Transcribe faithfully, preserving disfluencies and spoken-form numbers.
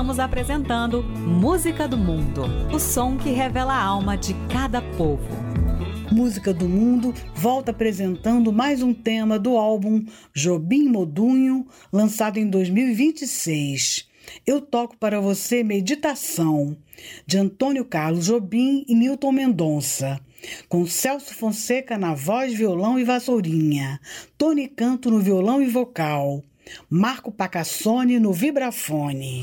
estamos apresentando Música do Mundo, o som que revela a alma de cada povo. Música do Mundo volta apresentando mais um tema do álbum Jobim Modunho, lançado em dois mil e vinte e seis. Eu toco para você Meditação, de Antônio Carlos Jobim e Nilton Mendonça, com Celso Fonseca na voz, violão e vassourinha, Tony Canto no violão e vocal, Marco Pacassone no vibrafone.